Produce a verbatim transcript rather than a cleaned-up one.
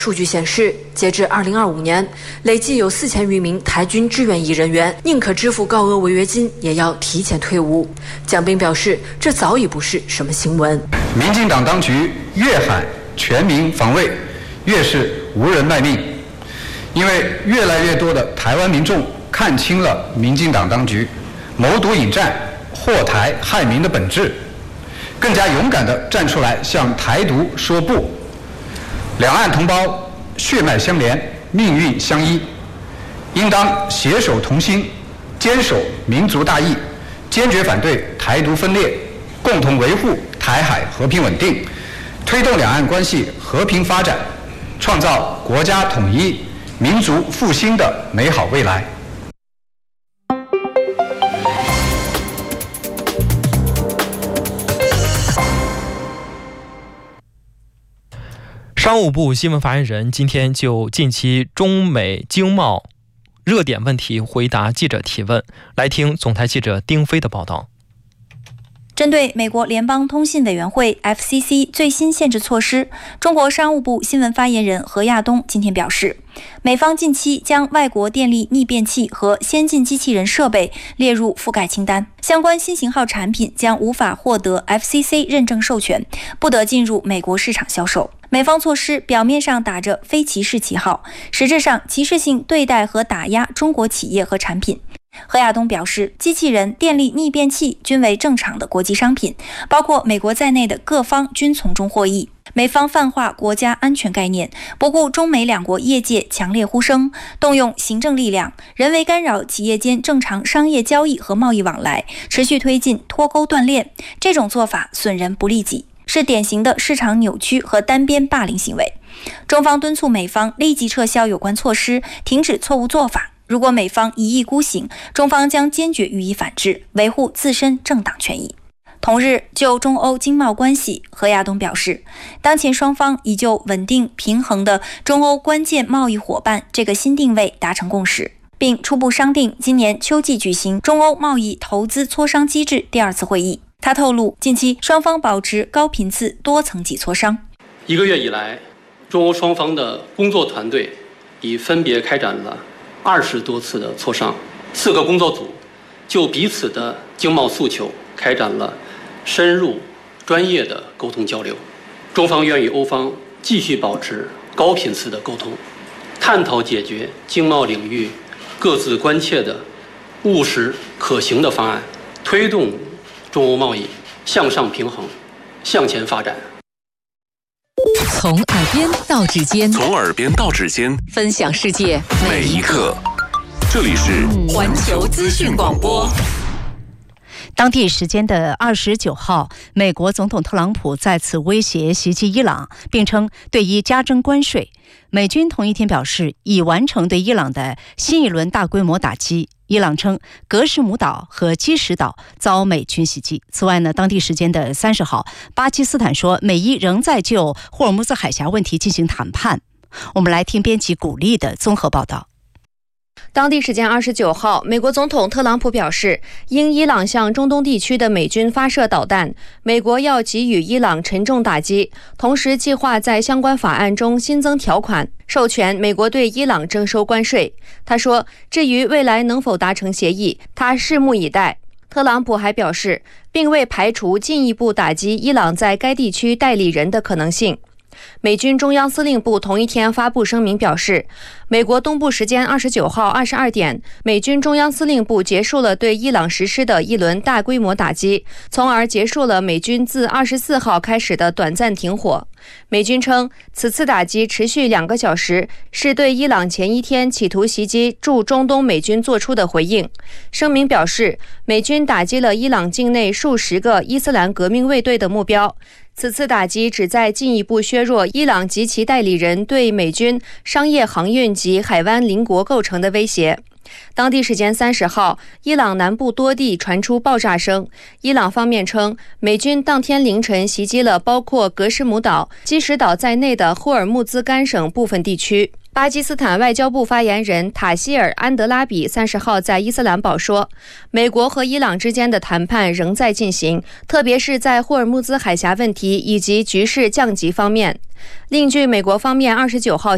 数据显示，截至二零二五年，累计有四千余名台军志愿役人员宁可支付高额违约金，也要提前退伍。蒋斌表示，这早已不是什么新闻。 民进党当局越喊全民防卫，越是无人卖命，因为越来越多的台湾民众看清了民进党当局谋独引战、祸台害民的本质，更加勇敢地站出来向台独说不。两岸同胞血脉相连，命运相依，应当携手同心，坚守民族大义，坚决反对台独分裂，共同维护台海和平稳定，推动两岸关系和平发展，创造国家统一、民族复兴的美好未来。 商务部新闻发言人今天就近期中美经贸热点问题回答记者提问，来听总台记者丁飞的报道。 针对美国联邦通信委员会 F C C 最新限制措施，中国商务部新闻发言人何亚东今天表示，美方近期将外国电力逆变器和先进机器人设备列入覆盖清单，相关新型号产品将无法获得 F C C 认证授权，不得进入美国市场销售。美方措施表面上打着非歧视旗号，实质上歧视性对待和打压中国企业和产品。何亚东表示，机器人、电力逆变器均为正常的国际商品，包括美国在内的各方均从中获益。美方泛化国家安全概念，不顾中美两国业界强烈呼声，动用行政力量，人为干扰企业间正常商业交易和贸易往来，持续推进脱钩断链。这种做法损人不利己，是典型的市场扭曲和单边霸凌行为。中方敦促美方立即撤销有关措施，停止错误做法。如果美方一意孤行，中方将坚决予以反制，维护自身正当权益。同日，就中欧经贸关系，何亚东表示，当前双方已就稳定平衡的中欧关键贸易伙伴这个新定位达成共识，并初步商定今年秋季举行中欧贸易投资磋商机制第二次会议。他透露，近期双方保持高频次多层级磋商。 一个月以来，中欧双方的工作团队已分别开展了二十多次的磋商，四个工作组就彼此的经贸诉求开展了深入专业的沟通交流。中方愿与欧方继续保持高频次的沟通，探讨解决经贸领域各自关切的务实可行的方案，推动中欧贸易向上平衡，向前发展。 从耳边到指尖， 从耳边到指尖， 分享世界每一刻。这里是环球资讯广播。 当地时间的二十九号，美国总统特朗普再次威胁袭击伊朗，并称对伊加征关税。美军同一天表示，已完成对伊朗的新一轮大规模打击。伊朗称格什姆岛和基什岛遭美军袭击。此外呢，当地时间的三十号，巴基斯坦说美伊仍在就霍尔木兹海峡问题进行谈判。我们来听编辑古丽的综合报道。 当地时间二十九号，美国总统特朗普表示，因伊朗向中东地区的美军发射导弹，美国要给予伊朗沉重打击，同时计划在相关法案中新增条款，授权美国对伊朗征收关税。他说，至于未来能否达成协议，他拭目以待。特朗普还表示，并未排除进一步打击伊朗在该地区代理人的可能性。美军中央司令部同一天发布声明表示，美国东部时间二十九号二十二点，美军中央司令部结束了对伊朗实施的一轮大规模打击，从而结束了美军自二十四号开始的短暂停火。美军称，此次打击持续两个小时，是对伊朗前一天企图袭击驻中东美军做出的回应。声明表示，美军打击了伊朗境内数十个伊斯兰革命卫队的目标。此次打击旨在进一步削弱伊朗及其代理人对美军商业航运及海湾邻国构成的威胁。当地时间三十号，伊朗南部多地传出爆炸声。伊朗方面称，美军当天凌晨袭击了包括格什姆岛、基什岛在内的霍尔木兹干省部分地区。巴基斯坦外交部发言人塔希尔·安德拉比三十号在伊斯兰堡说，美国和伊朗之间的谈判仍在进行，特别是在霍尔木兹海峡问题以及局势降级方面。另据美国方面二十九号